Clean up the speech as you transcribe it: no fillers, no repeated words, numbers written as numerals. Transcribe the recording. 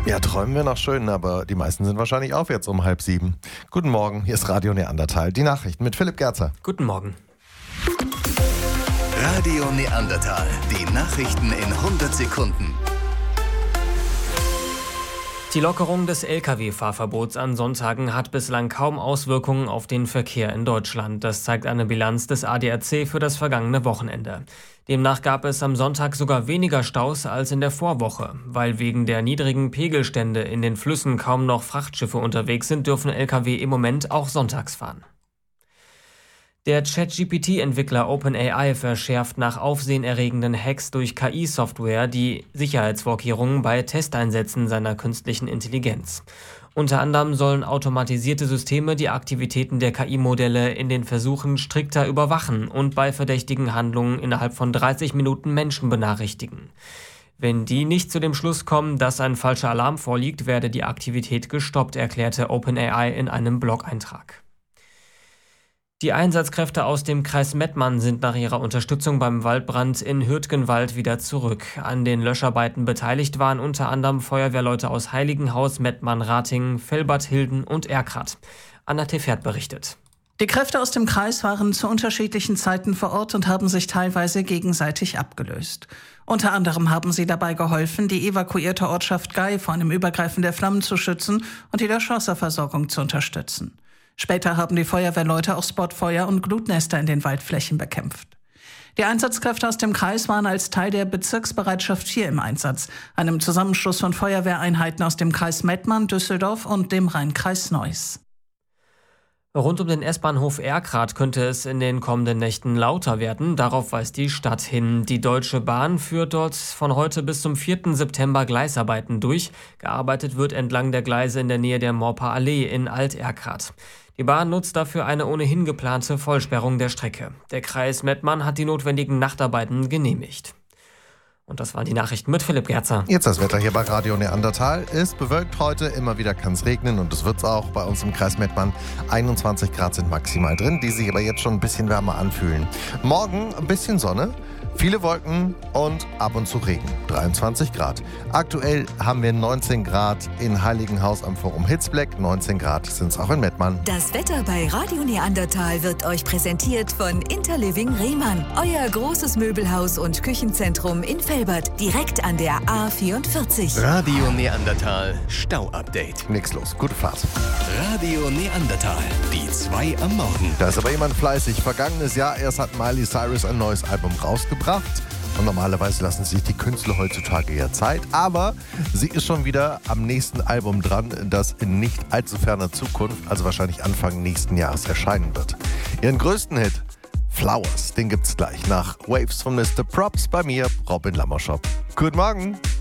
Ja, träumen wir noch schön, aber die meisten sind wahrscheinlich auf jetzt um 6:30. Guten Morgen, hier ist Radio Neandertal. Die Nachrichten mit Philipp Gerzer. Guten Morgen. Radio Neandertal. Die Nachrichten in 100 Sekunden. Die Lockerung des Lkw-Fahrverbots an Sonntagen hat bislang kaum Auswirkungen auf den Verkehr in Deutschland. Das zeigt eine Bilanz des ADAC für das vergangene Wochenende. Demnach gab es am Sonntag sogar weniger Staus als in der Vorwoche. Weil wegen der niedrigen Pegelstände in den Flüssen kaum noch Frachtschiffe unterwegs sind, dürfen Lkw im Moment auch sonntags fahren. Der ChatGPT-Entwickler OpenAI verschärft nach aufsehenerregenden Hacks durch KI-Software die Sicherheitsvorkehrungen bei Testeinsätzen seiner künstlichen Intelligenz. Unter anderem sollen automatisierte Systeme die Aktivitäten der KI-Modelle in den Versuchen strikter überwachen und bei verdächtigen Handlungen innerhalb von 30 Minuten Menschen benachrichtigen. Wenn die nicht zu dem Schluss kommen, dass ein falscher Alarm vorliegt, werde die Aktivität gestoppt, erklärte OpenAI in einem Blog-Eintrag. Die Einsatzkräfte aus dem Kreis Mettmann sind nach ihrer Unterstützung beim Waldbrand in Hürtgenwald wieder zurück. An den Löscharbeiten beteiligt waren unter anderem Feuerwehrleute aus Heiligenhaus, Mettmann, Ratingen, Velbert-Hilden und Erkrath. Anna Tefert berichtet. Die Kräfte aus dem Kreis waren zu unterschiedlichen Zeiten vor Ort und haben sich teilweise gegenseitig abgelöst. Unter anderem haben sie dabei geholfen, die evakuierte Ortschaft Gei vor einem Übergreifen der Flammen zu schützen und die Löschwasserversorgung zu unterstützen. Später haben die Feuerwehrleute auch Spotfeuer und Glutnester in den Waldflächen bekämpft. Die Einsatzkräfte aus dem Kreis waren als Teil der Bezirksbereitschaft 4 im Einsatz, einem Zusammenschluss von Feuerwehreinheiten aus dem Kreis Mettmann, Düsseldorf und dem Rhein-Kreis Neuss. Rund um den S-Bahnhof Erkrath könnte es in den kommenden Nächten lauter werden. Darauf weist die Stadt hin. Die Deutsche Bahn führt dort von heute bis zum 4. September Gleisarbeiten durch. Gearbeitet wird entlang der Gleise in der Nähe der Morper Allee in Alt-Erkrath. Die Bahn nutzt dafür eine ohnehin geplante Vollsperrung der Strecke. Der Kreis Mettmann hat die notwendigen Nachtarbeiten genehmigt. Und das waren die Nachrichten mit Philipp Gerzer. Jetzt das Wetter hier bei Radio Neandertal. Ist bewölkt heute, immer wieder kann es regnen und es wird es auch bei uns im Kreis Mettmann. 21 Grad sind maximal drin, die sich aber jetzt schon ein bisschen wärmer anfühlen. Morgen ein bisschen Sonne, viele Wolken und ab und zu Regen. 23 Grad. Aktuell haben wir 19 Grad in Heiligenhaus am Forum Hitzbleck. 19 Grad sind es auch in Mettmann. Das Wetter bei Radio Neandertal wird euch präsentiert von Interliving Rehmann. Euer großes Möbelhaus und Küchenzentrum in Velbert, direkt an der A44. Radio Neandertal Stau-Update. Nix los, gute Fahrt. Radio Neandertal, die 2 am Morgen. Da ist aber jemand fleißig. Vergangenes Jahr erst hat Miley Cyrus ein neues Album rausgebracht. Und normalerweise lassen sich die Künstler heutzutage ja Zeit. Aber sie ist schon wieder am nächsten Album dran, das in nicht allzu ferner Zukunft, also wahrscheinlich Anfang nächsten Jahres, erscheinen wird. Ihren größten Hit, Flowers, den gibt's gleich nach Waves von Mr. Props bei mir, Robin Lammerschop. Guten Morgen.